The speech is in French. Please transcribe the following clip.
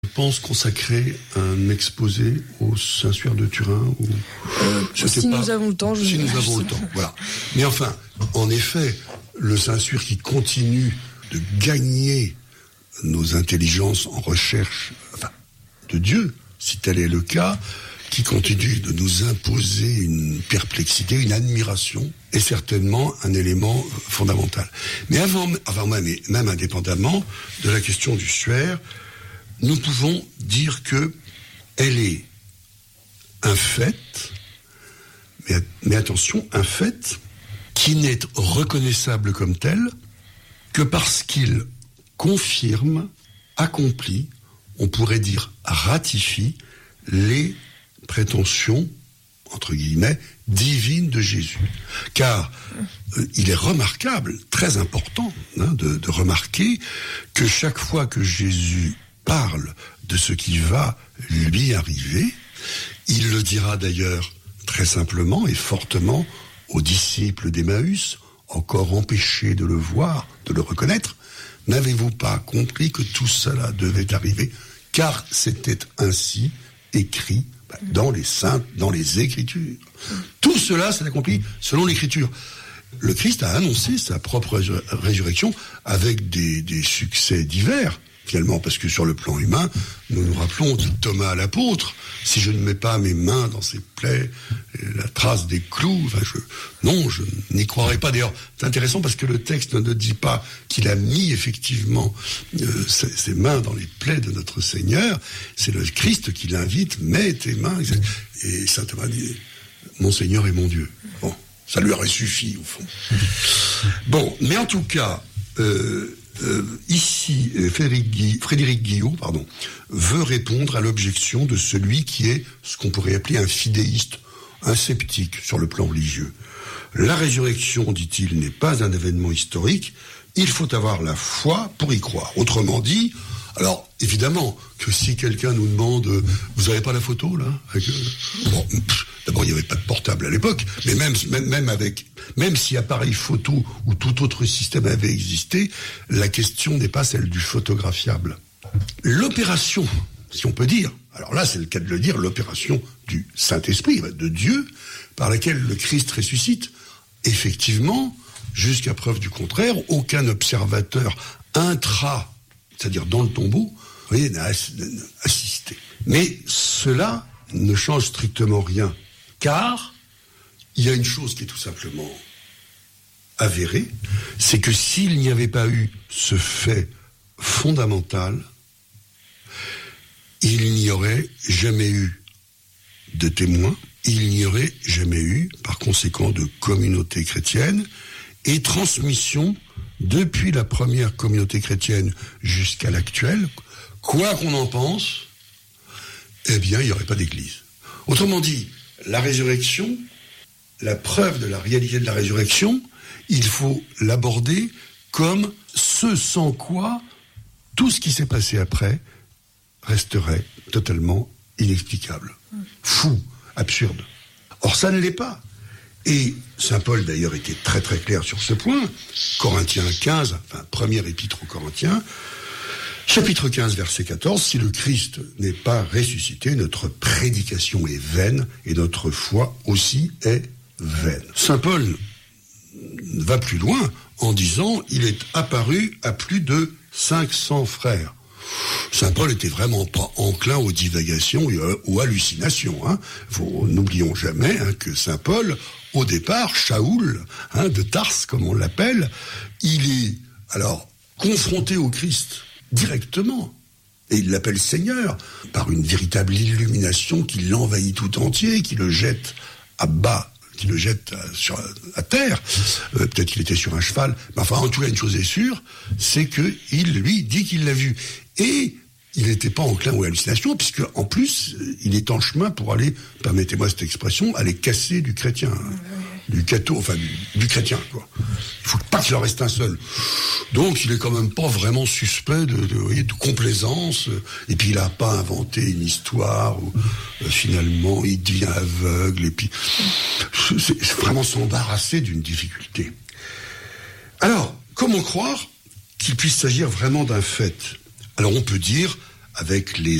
Je pense consacrer un exposé au Saint-Suaire de Turin ou si nous avons le temps. Si nous avons le temps, voilà. Mais enfin, en effet, le Saint-Suaire qui continue de gagner nos intelligences en recherche de Dieu, si tel est le cas, qui continue de nous imposer une perplexité, une admiration, est certainement un élément fondamental. Mais avant même indépendamment de la question du Suaire, nous pouvons dire que elle est un fait, mais attention, un fait qui n'est reconnaissable comme tel que parce qu'il confirme, accomplit, on pourrait dire ratifie les prétentions, entre guillemets, divines de Jésus. Car il est remarquable, très important, de remarquer que chaque fois que Jésus parle de ce qui va lui arriver, il le dira d'ailleurs très simplement et fortement aux disciples d'Emmaüs, encore empêchés de le voir, de le reconnaître. N'avez-vous pas compris que tout cela devait arriver, car c'était ainsi écrit dans les Écritures. Tout cela s'est accompli selon l'Écriture. Le Christ a annoncé sa propre résurrection avec des succès divers, finalement, parce que sur le plan humain, nous nous rappelons de Thomas l'apôtre. Si je ne mets pas mes mains dans ses plaies, la trace des clous, je n'y croirais pas. D'ailleurs, c'est intéressant parce que le texte ne dit pas qu'il a mis effectivement ses mains dans les plaies de notre Seigneur. C'est le Christ qui l'invite, mets tes mains. Et saint Thomas dit, mon Seigneur et mon Dieu. Bon, ça lui aurait suffi au fond. Bon, mais en tout cas, ici, Frédéric Guillot, veut répondre à l'objection de celui qui est ce qu'on pourrait appeler un fidéiste, un sceptique sur le plan religieux. La résurrection, dit-il, n'est pas un événement historique, il faut avoir la foi pour y croire. Autrement dit, alors évidemment que si quelqu'un nous demande « Vous n'avez pas la photo là ?» Bon, d'abord il n'y avait pas de portable à l'époque, mais même si appareil photo ou tout autre système avait existé, la question n'est pas celle du photographiable. L'opération, si on peut dire, alors là c'est le cas de le dire, l'opération du Saint-Esprit, de Dieu, par laquelle le Christ ressuscite, effectivement, jusqu'à preuve du contraire, aucun observateur c'est-à-dire dans le tombeau, n'a assisté. Mais cela ne change strictement rien, car il y a une chose qui est tout simplement avérée, c'est que s'il n'y avait pas eu ce fait fondamental, il n'y aurait jamais eu de témoins, il n'y aurait jamais eu, par conséquent, de communauté chrétienne et transmission depuis la première communauté chrétienne jusqu'à l'actuelle, quoi qu'on en pense, eh bien, il n'y aurait pas d'église. Autrement dit, la résurrection, la preuve de la réalité de la résurrection, il faut l'aborder comme ce sans quoi tout ce qui s'est passé après resterait totalement inexplicable. Fou, absurde. Or, ça ne l'est pas. Et saint Paul, d'ailleurs, était très très clair sur ce point. Corinthiens 15, première épître aux Corinthiens, chapitre 15, verset 14, « Si le Christ n'est pas ressuscité, notre prédication est vaine et notre foi aussi est vaine. » Saint Paul va plus loin en disant « Il est apparu à plus de 500 frères. » Saint Paul était vraiment pas enclin aux divagations et aux hallucinations. N'oublions jamais que Saint Paul, au départ, Shaoul, de Tarse, comme on l'appelle, il est alors confronté au Christ directement. Et il l'appelle Seigneur, par une véritable illumination qui l'envahit tout entier, qui le jette à bas, qui le jette à terre. Peut-être qu'il était sur un cheval. Mais enfin, en tout cas, une chose est sûre, c'est qu'il lui dit qu'il l'a vu. Et il n'était pas enclin aux hallucinations, puisque en plus, il est en chemin pour aller, permettez-moi cette expression, aller casser du chrétien, du catho, du chrétien, quoi. Il faut pas qu'il en reste un seul. Donc, il est quand même pas vraiment suspect de complaisance, et puis il a pas inventé une histoire où finalement il devient aveugle, et puis c'est vraiment s'embarrasser d'une difficulté. Alors, comment croire qu'il puisse s'agir vraiment d'un fait ? Alors on peut dire, avec les